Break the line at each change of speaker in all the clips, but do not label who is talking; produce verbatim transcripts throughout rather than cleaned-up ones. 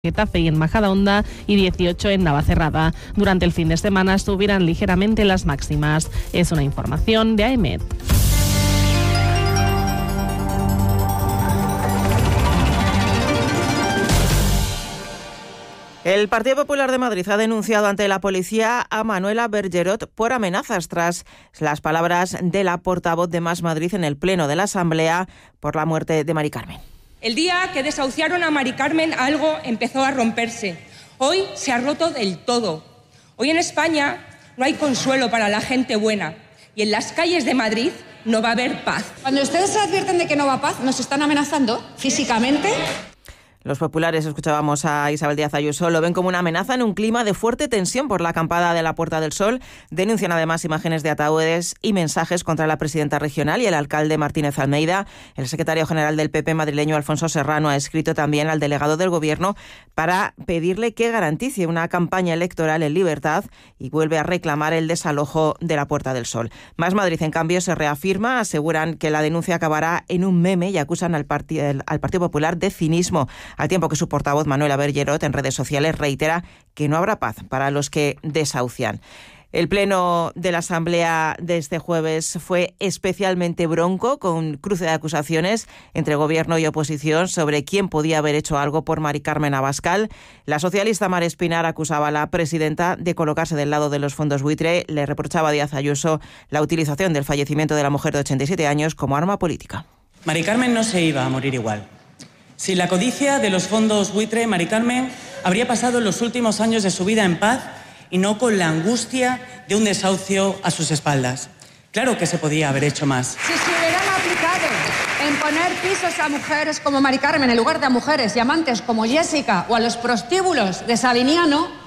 Getafe y en Majadahonda y dieciocho en Navacerrada. Durante el fin de semana subirán ligeramente las máximas. Es una información de A E M E D.
El Partido Popular de Madrid ha denunciado ante la policía a Manuela Bergerot por amenazas tras las palabras de la portavoz de Más Madrid en el pleno de la Asamblea por la muerte de Mari Carmen.
El día que desahuciaron a Mari Carmen algo empezó a romperse. Hoy se ha roto del todo. Hoy en España no hay consuelo para la gente buena y en las calles de Madrid no va a haber paz.
Cuando ustedes advierten de que no va paz, ¿nos están amenazando físicamente?
Los populares, escuchábamos a Isabel Díaz Ayuso, lo ven como una amenaza en un clima de fuerte tensión por la acampada de la Puerta del Sol. Denuncian además imágenes de ataúdes y mensajes contra la presidenta regional y el alcalde Martínez Almeida. El secretario general del P P madrileño, Alfonso Serrano, ha escrito también al delegado del Gobierno para pedirle que garantice una campaña electoral en libertad y vuelve a reclamar el desalojo de la Puerta del Sol. Más Madrid, en cambio, se reafirma, aseguran que la denuncia acabará en un meme y acusan al, part- al Partido Popular de cinismo, al tiempo que su portavoz, Manuela Bergerot, en redes sociales reitera que no habrá paz para los que desahucian. El pleno de la Asamblea de este jueves fue especialmente bronco, con cruce de acusaciones entre Gobierno y oposición sobre quién podía haber hecho algo por Mari Carmen Abascal. La socialista Mar Espinar acusaba a la presidenta de colocarse del lado de los fondos buitre. Le reprochaba a Díaz Ayuso la utilización del fallecimiento de la mujer de ochenta y siete años como arma política.
Mari Carmen no se iba a morir igual. Sin la codicia de los fondos buitre, Mari Carmen habría pasado los últimos años de su vida en paz y no con la angustia de un desahucio a sus espaldas. Claro que se podía haber hecho más.
Si se hubieran aplicado en poner pisos a mujeres como Mari Carmen en lugar de a mujeres y amantes como Jessica o a los prostíbulos de Sabiniano.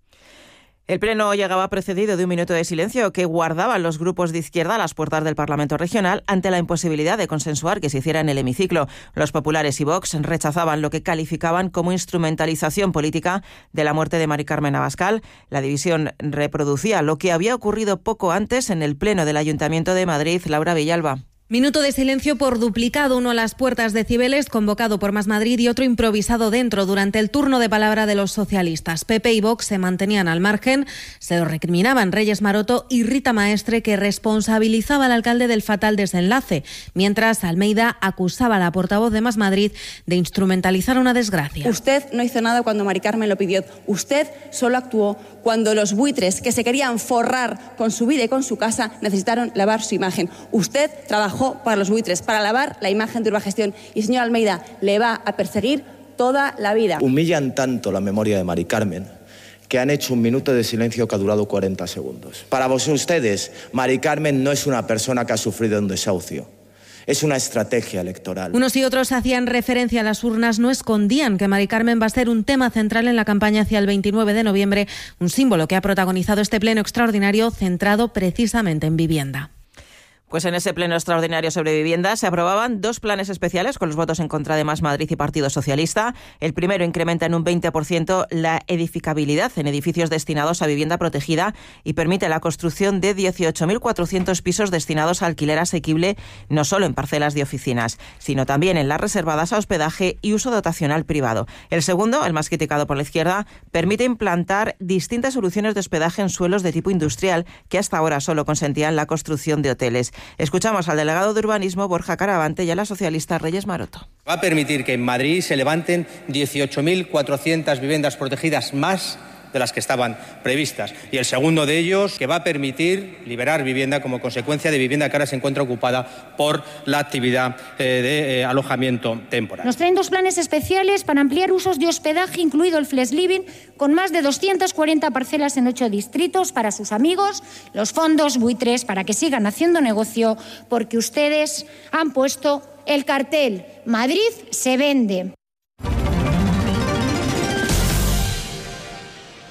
El pleno llegaba precedido de un minuto de silencio que guardaban los grupos de izquierda a las puertas del Parlamento Regional ante la imposibilidad de consensuar que se hiciera en el hemiciclo. Los populares y Vox rechazaban lo que calificaban como instrumentalización política de la muerte de Mari Carmen Abascal. La división reproducía lo que había ocurrido poco antes en el pleno del Ayuntamiento de Madrid. Laura Villalba.
Minuto de silencio por duplicado, uno a las puertas de Cibeles, convocado por Más Madrid, y otro improvisado dentro durante el turno de palabra de los socialistas. P P y Vox se mantenían al margen, se lo recriminaban Reyes Maroto y Rita Maestre, que responsabilizaba al alcalde del fatal desenlace, mientras Almeida acusaba a la portavoz de Más Madrid de instrumentalizar una desgracia.
Usted no hizo nada cuando Mari Carmen lo pidió. Usted solo actuó cuando los buitres que se querían forrar con su vida y con su casa necesitaron lavar su imagen. Usted trabajó para los buitres, para lavar la imagen de Urbagestión. Y, señor Almeida, le va a perseguir toda la vida.
Humillan tanto la memoria de Mari Carmen que han hecho un minuto de silencio que ha durado cuarenta segundos. Para vos, ustedes, Mari Carmen no es una persona que ha sufrido un desahucio. Es una estrategia electoral.
Unos y otros hacían referencia a las urnas, no escondían que Mari Carmen va a ser un tema central en la campaña hacia el veintinueve de noviembre, un símbolo que ha protagonizado este pleno extraordinario centrado precisamente en vivienda.
Pues en ese pleno extraordinario sobre vivienda se aprobaban dos planes especiales con los votos en contra de Más Madrid y Partido Socialista. El primero incrementa en un veinte por ciento la edificabilidad en edificios destinados a vivienda protegida y permite la construcción de dieciocho mil cuatrocientos pisos destinados a alquiler asequible, no solo en parcelas de oficinas, sino también en las reservadas a hospedaje y uso dotacional privado. El segundo, el más criticado por la izquierda, permite implantar distintas soluciones de hospedaje en suelos de tipo industrial que hasta ahora solo consentían la construcción de hoteles. Escuchamos al delegado de Urbanismo, Borja Caravante, y a la socialista Reyes Maroto.
Va a permitir que en Madrid se levanten dieciocho mil cuatrocientas viviendas protegidas más de las que estaban previstas. Y el segundo de ellos, que va a permitir liberar vivienda como consecuencia de vivienda que ahora se encuentra ocupada por la actividad eh, de eh, alojamiento temporal.
Nos traen dos planes especiales para ampliar usos de hospedaje, incluido el Flex Living, con más de doscientas cuarenta parcelas en ocho distritos para sus amigos, los fondos buitres, para que sigan haciendo negocio, porque ustedes han puesto el cartel Madrid se vende.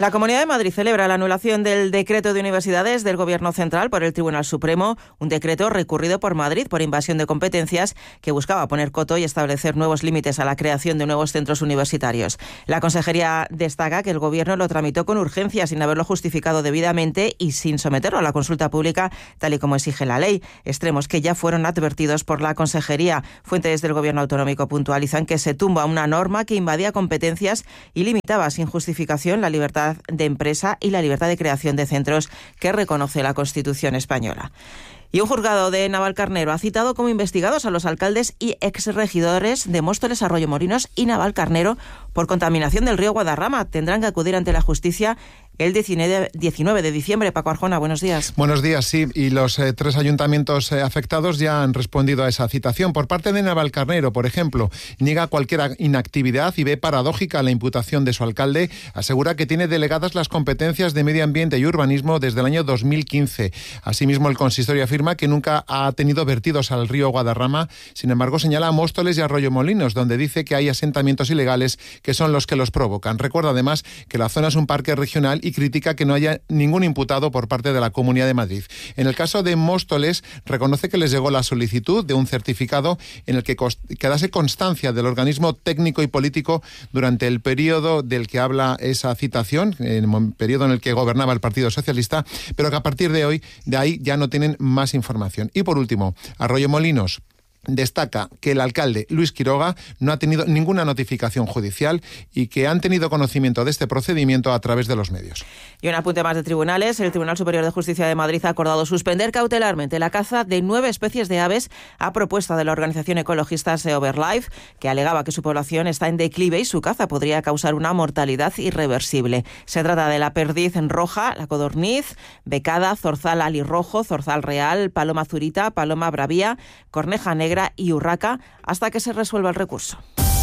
La Comunidad de Madrid celebra la anulación del decreto de universidades del Gobierno central por el Tribunal Supremo, un decreto recurrido por Madrid por invasión de competencias que buscaba poner coto y establecer nuevos límites a la creación de nuevos centros universitarios. La Consejería destaca que el Gobierno lo tramitó con urgencia sin haberlo justificado debidamente y sin someterlo a la consulta pública tal y como exige la ley. Extremos que ya fueron advertidos por la Consejería. Fuentes del Gobierno autonómico puntualizan que se tumba una norma que invadía competencias y limitaba sin justificación la libertad de empresa y la libertad de creación de centros que reconoce la Constitución española. Y un juzgado de Navalcarnero ha citado como investigados a los alcaldes y exregidores de Móstoles, Arroyomolinos y Navalcarnero por contaminación del río Guadarrama. Tendrán que acudir ante la justicia el diecinueve de diciembre. Paco Arjona, buenos días.
Buenos días, sí. Y los eh, tres ayuntamientos eh, afectados ya han respondido a esa citación. Por parte de Navalcarnero, por ejemplo, niega cualquier inactividad y ve paradójica la imputación de su alcalde. Asegura que tiene delegadas las competencias de medio ambiente y urbanismo desde el año dos mil quince. Asimismo, el consistorio afirma que nunca ha tenido vertidos al río Guadarrama. Sin embargo, señala a Móstoles y Arroyomolinos, donde dice que hay asentamientos ilegales que son los que los provocan. Recuerda además que la zona es un parque regional y critica que no haya ningún imputado por parte de la Comunidad de Madrid. En el caso de Móstoles, reconoce que les llegó la solicitud de un certificado en el que quedase constancia del organismo técnico y político durante el periodo del que habla esa citación, en el periodo en el que gobernaba el Partido Socialista, pero que a partir de hoy, de ahí ya no tienen más información. Y por último, Arroyomolinos destaca que el alcalde Luis Quiroga no ha tenido ninguna notificación judicial y que han tenido conocimiento de este procedimiento a través de los medios.
Y un apunte más de tribunales. El Tribunal Superior de Justicia de Madrid ha acordado suspender cautelarmente la caza de nueve especies de aves a propuesta de la organización ecologista SeoverLife, que alegaba que su población está en declive y su caza podría causar una mortalidad irreversible. Se trata de la perdiz roja, la codorniz, becada, zorzal alirrojo, zorzal real, paloma zurita, paloma bravía, corneja negra y urraca, hasta que se resuelva el recurso.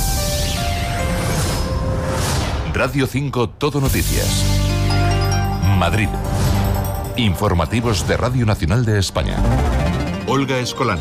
Radio cinco Todo Noticias. Madrid. Informativos de Radio Nacional de España. Olga Escolano.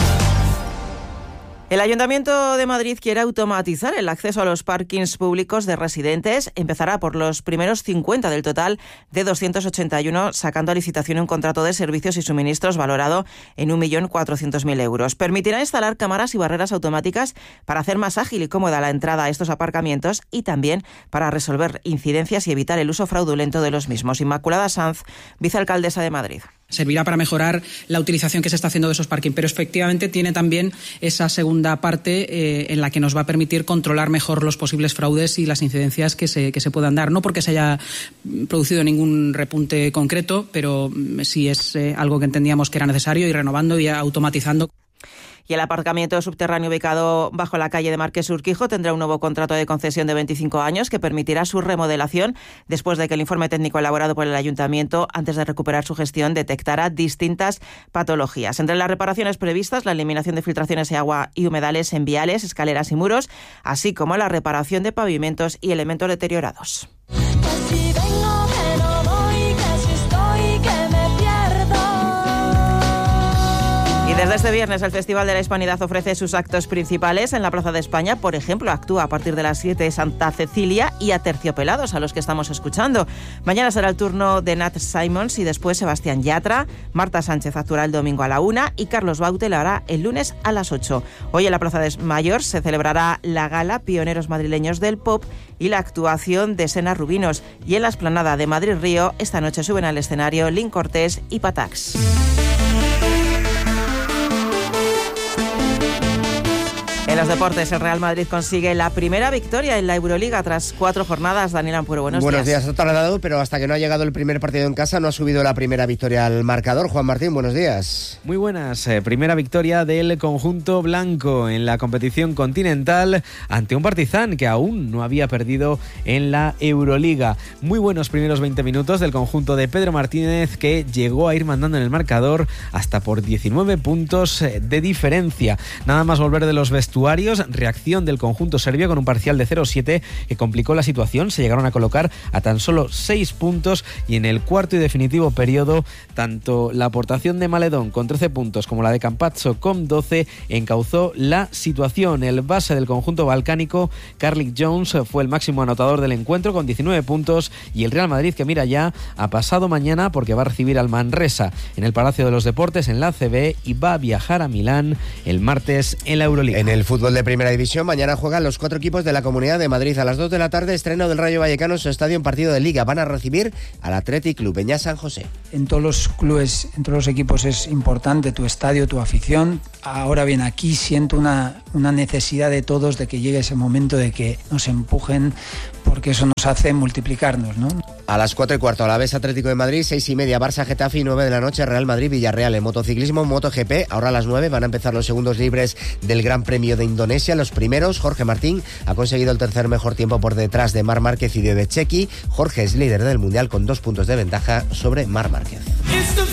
El Ayuntamiento de Madrid quiere automatizar el acceso a los parkings públicos de residentes. Empezará por los primeros cincuenta del total de doscientos ochenta y uno, sacando a licitación un contrato de servicios y suministros valorado en un millón cuatrocientos mil euros. Permitirá instalar cámaras y barreras automáticas para hacer más ágil y cómoda la entrada a estos aparcamientos y también para resolver incidencias y evitar el uso fraudulento de los mismos. Inmaculada Sanz, vicealcaldesa de Madrid.
Servirá para mejorar la utilización que se está haciendo de esos parkings, pero efectivamente tiene también esa segunda parte eh, en la que nos va a permitir controlar mejor los posibles fraudes y las incidencias que se, que se puedan dar. No porque se haya producido ningún repunte concreto, pero sí es eh, algo que entendíamos que era necesario, y renovando y automatizando.
Y el aparcamiento subterráneo ubicado bajo la calle de Marqués Urquijo tendrá un nuevo contrato de concesión de veinticinco años que permitirá su remodelación después de que el informe técnico elaborado por el Ayuntamiento antes de recuperar su gestión detectara distintas patologías. Entre las reparaciones previstas, la eliminación de filtraciones de agua y humedales en viales, escaleras y muros, así como la reparación de pavimentos y elementos deteriorados. Desde este viernes el Festival de la Hispanidad ofrece sus actos principales en la Plaza de España. Por ejemplo, actúa a partir de las siete Santa Cecilia y Aterciopelados, a los que estamos escuchando. Mañana será el turno de Nat Simons y después Sebastián Yatra. Marta Sánchez actuará el domingo a la una y Carlos Baute lo hará el lunes a las ocho. Hoy en la Plaza de Mayor se celebrará la gala Pioneros Madrileños del Pop y la actuación de Sena Rubinos. Y en la explanada de Madrid Río esta noche suben al escenario Lin Cortés y Patax. En los deportes, el Real Madrid consigue la primera victoria en la Euroliga tras cuatro jornadas. Daniel Ampuero, buenos,
buenos
días.
Buenos días, ha tardado, pero hasta que no ha llegado el primer partido en casa no ha subido la primera victoria al marcador. Juan Martín, buenos días.
Muy buenas. Eh, primera victoria del conjunto blanco en la competición continental ante un Partizan que aún no había perdido en la Euroliga. Muy buenos primeros veinte minutos del conjunto de Pedro Martínez, que llegó a ir mandando en el marcador hasta por diecinueve puntos de diferencia. Nada más volver de los vestuarios, usuarios, reacción del conjunto serbio con un parcial de cero siete que complicó la situación. Se llegaron a colocar a tan solo seis puntos y en el cuarto y definitivo periodo tanto la aportación de Maledón con trece puntos como la de Campazzo con doce encauzó la situación. El base del conjunto balcánico, Carlik Jones, fue el máximo anotador del encuentro con diecinueve puntos y el Real Madrid, que mira ya a pasado mañana porque va a recibir al Manresa en el Palacio de los Deportes en la A C B y va a viajar a Milán el martes en la Euroliga.
En el fútbol de Primera División, mañana juegan los cuatro equipos de la Comunidad de Madrid. A las dos de la tarde, estreno del Rayo Vallecano en su estadio en partido de Liga. Van a recibir al Athletic Club Peña San José.
En todos los clubes, en todos los equipos es importante tu estadio, tu afición. Ahora bien, aquí siento una, una necesidad de todos de que llegue ese momento de que nos empujen, porque eso nos hace multiplicarnos, ¿no?
A las cuatro y cuarto, Alavés Atlético de Madrid, seis y media, Barça Getafe y nueve de la noche, Real Madrid Villarreal. En motociclismo, MotoGP, ahora a las nueve van a empezar los segundos libres del Gran Premio de Indonesia. Los primeros, Jorge Martín ha conseguido el tercer mejor tiempo por detrás de Marc Márquez y de Bezzecchi. Jorge es líder del Mundial con dos puntos de ventaja sobre Marc Márquez.